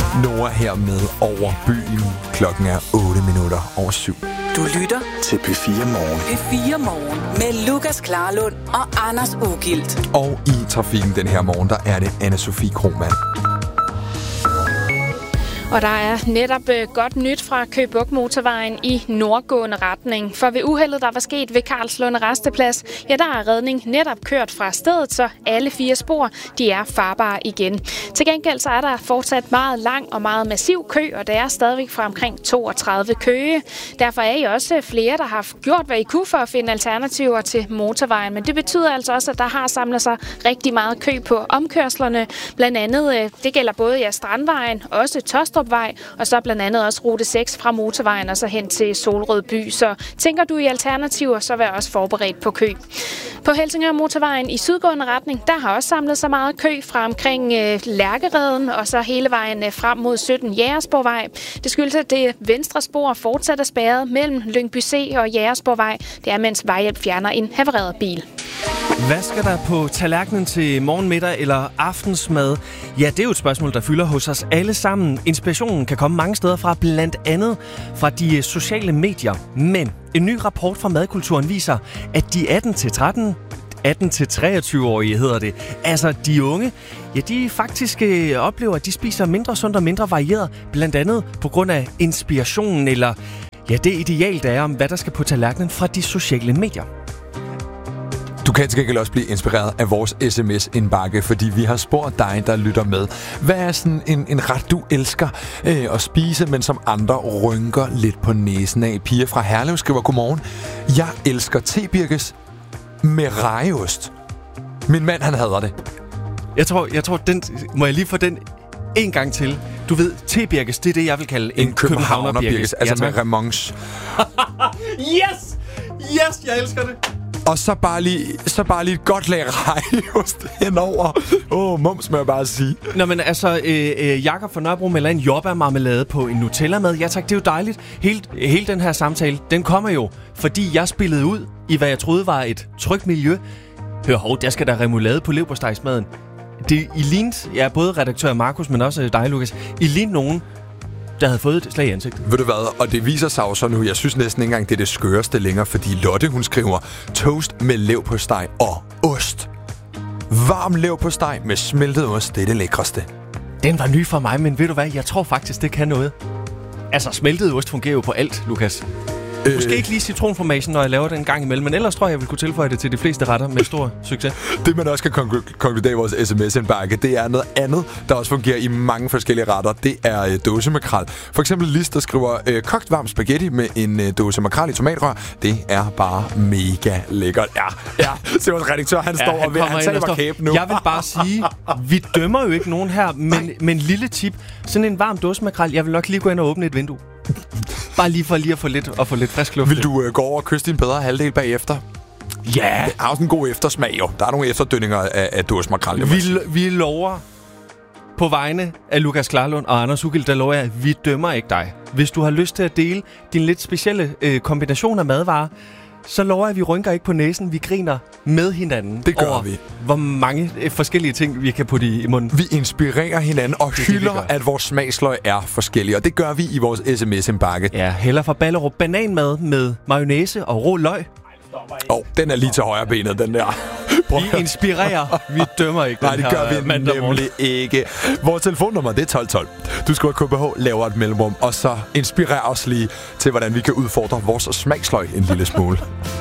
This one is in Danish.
Nora her med Over byen. Klokken er 7:08. Du lytter til P4 Morgen. P4 Morgen med Lukas Klarlund og Anders Ugilt. Og i trafikken den her morgen, der er det Anne-Sophie Krohmann. Og der er netop godt nyt fra Køge Bugt Motorvejen i nordgående retning. For ved uheldet, der var sket ved Karlslunde Rasteplads, ja, der er redning netop kørt fra stedet, så alle 4 spor, de er farbare igen. Til gengæld så er der fortsat meget lang og meget massiv kø, og det er stadigvæk fra omkring 32 Køge. Derfor er I også flere, der har gjort, hvad I kunne for at finde alternativer til motorvejen. Men det betyder altså også, at der har samlet sig rigtig meget kø på omkørslerne. Blandt andet, det gælder både Strandvejen, også Tåstrupvej, og så blandt andet også rute 6 fra motorvejen og så hen til Solrød by. Så tænker du i alternativer, så vær også forberedt på kø. På Helsingør Motorvejen i sydgående retning, der har også samlet sig meget kø fra omkring Lærkereden og så hele vejen frem mod 17 Jægersborgvej. Det skyldes, at det venstre spor fortsat er spærret mellem Lyngby C og Jægersborgvej. Det er, mens vejhjælp fjerner en havareret bil. Hvad skal der på tallerkenen til morgen, middag eller aftensmad? Ja, det er jo et spørgsmål, der fylder hos os alle sammen. Inspirationen kan komme mange steder fra, blandt andet fra de sociale medier. Men en ny rapport fra Madkulturen viser, at de 18-23-årige hedder det, altså de unge, ja, de faktisk oplever, at de spiser mindre sundt og mindre varieret, blandt andet på grund af inspirationen eller ja, det ideal, der er om, hvad der skal på tallerkenen fra de sociale medier. Du kan til gengæld også blive inspireret af vores sms-indbakke, fordi vi har spurgt dig, der lytter med. Hvad er sådan en ret, du elsker at spise, men som andre rynker lidt på næsen af? Pia fra Herlev skriver, godmorgen. Jeg elsker tebirkes med rejeost. Min mand, han hader det. Jeg tror den, må jeg lige få den en gang til. Du ved, tebirkes, det er det, jeg vil kalde en københavnerbirkes. Altså med remonce. Yes! Yes, jeg elsker det! Og så bare lige et godt lag rejeost henover. Mums må jeg bare sige. Nå, men altså, Jakob fra Nørrebro melder en jordbærmarmelade på en Nutella-mad. Ja tak, det er jo dejligt. Hele den her samtale, den kommer jo, fordi jeg spillede ud i, hvad jeg troede var et trygt miljø. Hør, der skal der remoulade på leverpostejsmaden. I lignede, ja, både redaktør Markus, men også dig, Lukas, I lignede nogen, der havde fået et slag i ansigtet. Ved du hvad? Og det viser sig jo så nu, jeg synes næsten ikke engang, det er det skøreste længere, fordi Lotte, hun skriver, toast med leverpostej og ost. Varm leverpostej med smeltet ost, det er det lækreste. Den var ny for mig, men ved du hvad? Jeg tror faktisk, det kan noget. Altså, smeltet ost fungerer jo på alt, Lukas. Måske ikke lige citronformagen, når jeg laver det en gang imellem, men ellers tror jeg vil kunne tilføje det til de fleste retter med stor succes. Det, man også kan konkludere i vores sms-indbakke, det er noget andet, der også fungerer i mange forskellige retter. Det er dåsemakrel. For eksempel Lis, der skriver, kogt varm spaghetti med en dåse makrel i tomatrør. Det er bare mega lækkert. Ja. Se vores redaktør, han står og han tager mig kæben nu. Jeg vil bare sige, vi dømmer jo ikke nogen her, men lille tip. Sådan en varm dåsemakrel, jeg vil nok lige gå ind og åbne et vindue. Bare lige for at få lidt frisk luft. Vil du gå over og kysse din bedre halvdel bagefter? Ja. Det har også en god eftersmag, jo. Der er nogle efterdønninger af dåsemakrel. Vi lover på vegne af Lukas Klarlund og Anders Ugilt, der lover jeg, at vi dømmer ikke dig. Hvis du har lyst til at dele din lidt specielle kombination af madvarer, så lover jeg, at vi rynker ikke på næsen. Vi griner med hinanden. Det gør vi. Hvor mange forskellige ting, vi kan putte i munden. Vi inspirerer hinanden og hylder, at vores smagsløg er forskellige. Og det gør vi i vores sms-indbakke. Ja, heller fra Ballerup bananmad med mayonnaise og rå løg. Den er lige til højre benet, den der. Vi inspirerer, vi dømmer ikke. Nej, det gør vi nemlig ikke. Vores telefonnummer, det er 1212. Du skriver KBH, laver et mellemrum, og så inspirerer os lige til, hvordan vi kan udfordre vores smagsløg en lille smule.